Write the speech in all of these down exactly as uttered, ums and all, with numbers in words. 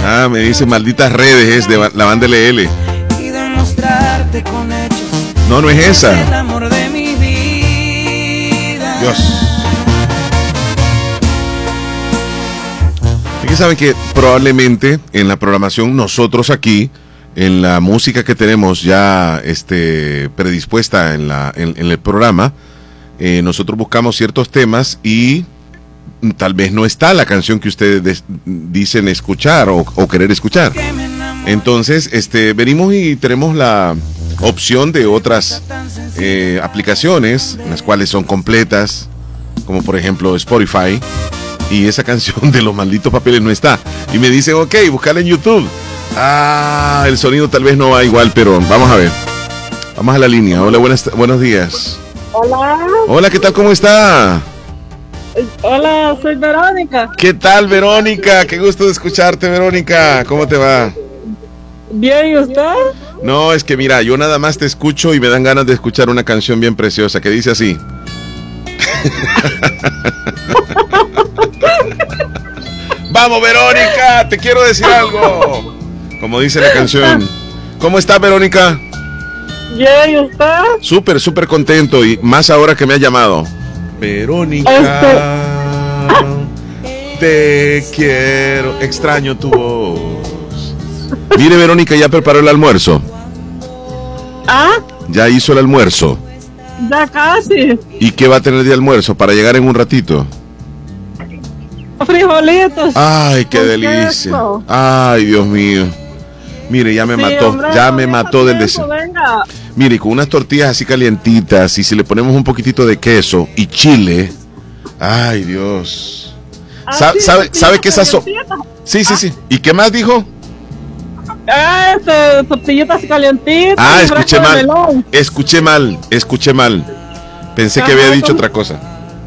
Ah, me dice malditas redes, es de la banda L L. Y demostrarte con hechos. No, no es esa. El amor de mi vida. Dios. Y que saben que probablemente en la programación nosotros aquí, en la música que tenemos ya este, predispuesta en, la, en, en el programa, eh, nosotros buscamos ciertos temas y tal vez no está la canción que ustedes des, dicen escuchar o, o querer escuchar. Entonces, este, venimos y tenemos la opción de otras eh, aplicaciones, las cuales son completas, como por ejemplo Spotify, y esa canción de Los Malditos Papeles no está. Y me dicen, ok, buscarla en YouTube. Ah, el sonido tal vez no va igual, pero vamos a ver. Vamos a la línea. Hola, buenas, buenos días. Hola. Hola, ¿qué tal? ¿Cómo está? Hola, soy Verónica. ¿Qué tal, Verónica? Qué gusto de escucharte, Verónica. ¿Cómo te va? Bien, ¿y usted? No, es que mira, yo nada más te escucho y me dan ganas de escuchar una canción bien preciosa que dice así. Vamos, Verónica, te quiero decir algo. Como dice la canción. ¿Cómo estás, Verónica? Bien, ¿y usted? Súper, súper contento y más ahora que me ha llamado. Verónica, te quiero, extraño tu voz. Mire, Verónica, ya preparó el almuerzo. ¿Ah? Ya hizo el almuerzo. Ya casi. ¿Y qué va a tener de almuerzo para llegar en un ratito? Frijolitos. Ay, qué delicia. Queso. Ay, Dios mío. Mire, ya me Sí, mató, hombre, ya me venga, mató del tiempo, deseo. venga. Mire, con unas tortillas así calientitas y si le ponemos un poquitito de queso y chile. Ay, Dios. Ah, Sa- sí, ¿Sabe, sí, sabe qué es eso? calientita. Sí, sí, sí. ¿Y qué más dijo? Ah, este, tortillitas calientitas. Ah, y escuché fresco de mal. melón. Escuché mal, escuché mal. Pensé que Ajá, había dicho ¿cómo? otra cosa.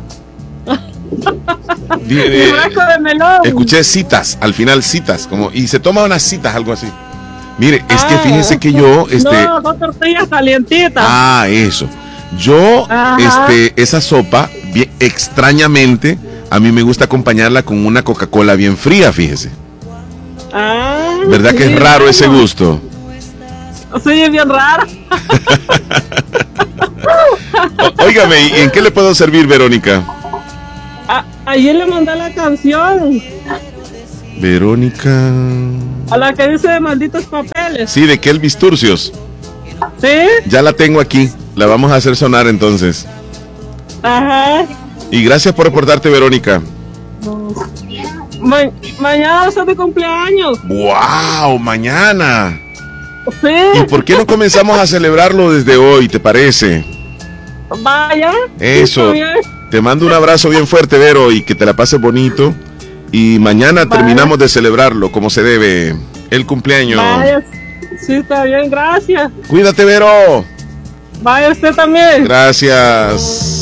Di- Y eh, fresco de melón. Escuché citas, al final citas, como y se toma unas citas, algo así. Mire, es que Ah, fíjese que yo, este, No, dos tortillas calientitas. ah, eso. Yo, Ajá. este, esa sopa, bien, extrañamente, a mí me gusta acompañarla con una Coca-Cola bien fría, fíjese. Ah, ¿Verdad sí, que es raro ese bueno. gusto? Sí, es bien raro. O- óigame, ¿y en qué le puedo servir, Verónica? A- ayer le mandé la canción Verónica. a la que dice Malditos Papeles. Sí, de Kelvis Turcios. ¿Sí? Ya la tengo aquí. La vamos a hacer sonar entonces. Ajá. Y gracias por reportarte, Verónica. Ma- mañana es mi cumpleaños. ¡Wow! Mañana. ¿Y Sí. por qué no comenzamos a celebrarlo desde hoy, te parece? Vaya. Eso. Está bien. Te mando un abrazo bien fuerte, Vero, y que te la pases bonito. Y mañana Vale. terminamos de celebrarlo como se debe. El cumpleaños. Vaya. Sí, está bien, gracias. Cuídate, Vero. Vaya usted también. Gracias.